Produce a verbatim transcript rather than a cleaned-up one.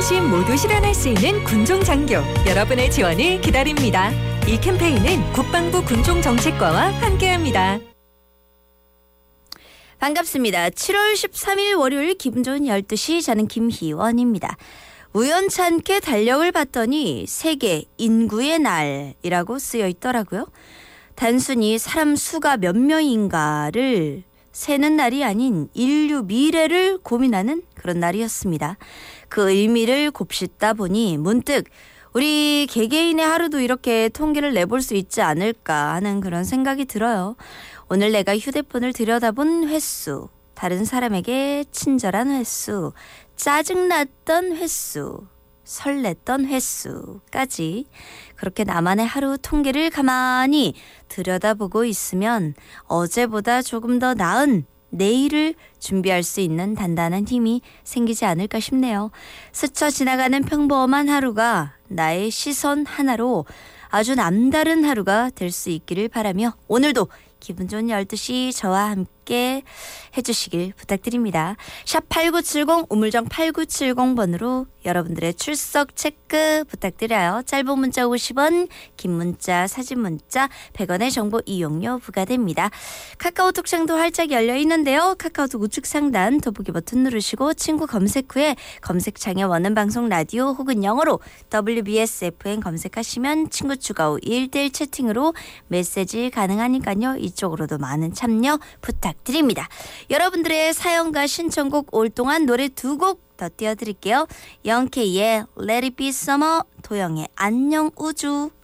어르신 모두 실현할 수 있는 군종장교, 여러분의 지원을 기다립니다. 이 캠페인은 국방부 군종정책과와 함께합니다. 반갑습니다. 칠월 십삼일 월요일 기분 좋은 열두 시, 저는 김희원입니다. 우연찮게 달력을 봤더니 세계 인구의 날이라고 쓰여 있더라고요. 단순히 사람 수가 몇 명인가를 세는 날이 아닌 인류 미래를 고민하는 그런 날이었습니다. 그 의미를 곱씹다 보니 문득 우리 개개인의 하루도 이렇게 통계를 내볼 수 있지 않을까 하는 그런 생각이 들어요. 오늘 내가 휴대폰을 들여다본 횟수, 다른 사람에게 친절한 횟수, 짜증났던 횟수, 설렜던 횟수까지 그렇게 나만의 하루 통계를 가만히 들여다보고 있으면 어제보다 조금 더 나은 내일을 준비할 수 있는 단단한 힘이 생기지 않을까 싶네요. 스쳐 지나가는 평범한 하루가 나의 시선 하나로 아주 남다른 하루가 될 수 있기를 바라며 오늘도 기분 좋은 열두 시 저와 함께 해주시길 부탁드립니다. 샵 팔구칠공 우물정 팔구칠공 번으로 여러분들의 출석 체크 부탁드려요. 짧은 문자 오십 원, 긴 문자, 사진 문자 백 원의 정보 이용료 부과됩니다. 카카오톡 창도 활짝 열려 있는데요. 카카오톡 우측 상단 더보기 버튼 누르시고 친구 검색 후에 검색창에 원하는 방송 라디오 혹은 영어로 더블유비에스에프엠 검색하시면 친구 추가 후 일 대일 채팅으로 메시지 가능하니까요. 이쪽으로도 많은 참여 부탁드립니다. 여러분들의 사연과 신청곡 올 동안 노래 두 곡 더 띄워드릴게요. 영케이의 Let It Be Summer, 도영의 안녕 우주.